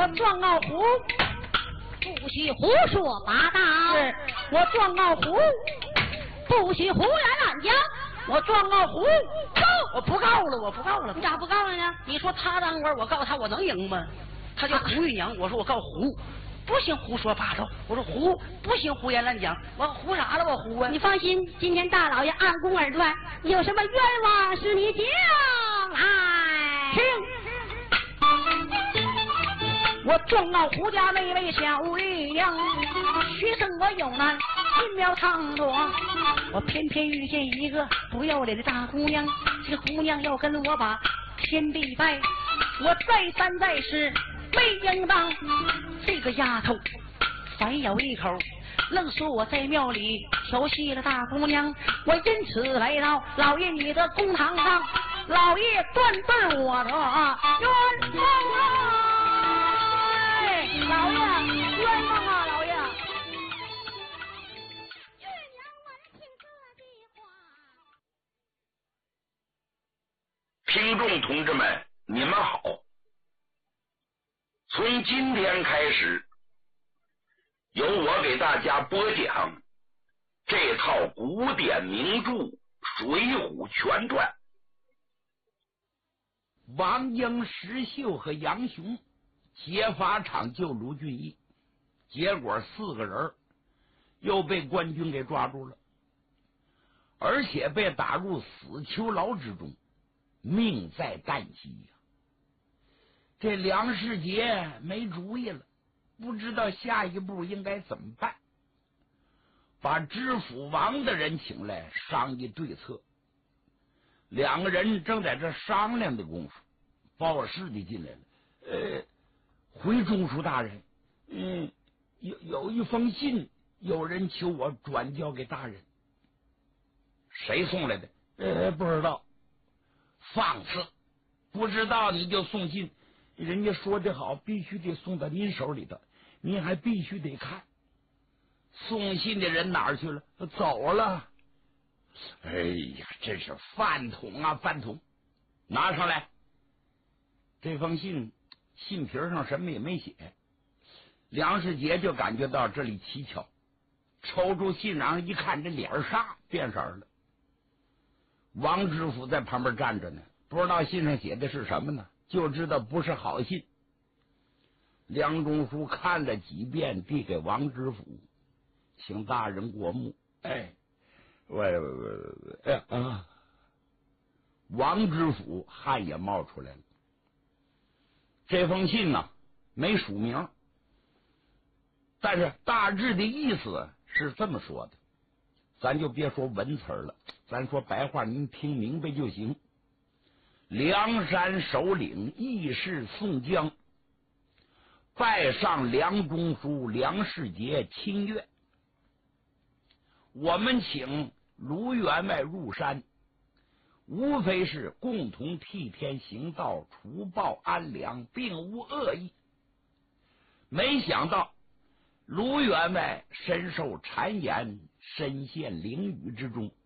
我状傲虎， 不许胡说八道。 是我状傲虎， 不许胡言乱讲。 我状傲虎， 告！ 我不告了，我不告了。 你咋不告了呢？ 你说他当官，我告他，我能赢吗？他叫胡玉娘，我说我告胡，不行胡说八道。我说胡不行胡言乱讲，我胡啥了？我胡啊！ 你放心，今天大老爷按宫而断，有什么冤枉是你讲来。 听，我状傲胡家那位小玉娘，学生我有难，进庙堂多，我偏偏遇见一个不要脸的大姑娘，这个姑娘要跟我把天地拜，我再三再四没应当，这个丫头反咬一口，愣说我在庙里调戏了大姑娘，我因此来到老爷你的公堂上，老爷断对我的冤枉啊！老爷冤枉啊！老爷。 听众同志们，你们好！从今天开始，由我给大家播讲这套古典名著《水浒全传》。 王英、石秀和杨雄劫法场救卢俊义，结果4个人又被官军给抓住了，而且被打入死囚牢之中，命在旦夕呀。这梁世杰没主意了，不知道下一步应该怎么办，把知府王的人请来商议对策。2个人正在这商量的功夫，报事的进来了。回中书大人，有一封信，有人求我转交给大人。谁送来的？不知道。放肆！不知道你就送信，人家说的好，必须得送到您手里头，您还必须得看。送信的人哪儿去了？走了。哎呀，这是饭桶啊，饭桶！拿上来。这封信信皮上什么也没写，梁世杰就感觉到这里蹊跷，抽出信囊一看，这脸煞变色了。王知府在旁边站着呢，不知道信上写的是什么呢，就知道不是好信。梁中书看了几遍，递给王知府，请大人过目。王知府汗也冒出来了。这封信呢，没署名，但是大致的意思是这么说的，咱就别说文词了，咱说白话，您听明白就行。梁山首领义士宋江拜上梁中书梁世杰亲阅，我们请卢员外入山，无非是共同替天行道，除暴安良，并无恶意。没想到卢员外深受谗言，身陷囹圄之中，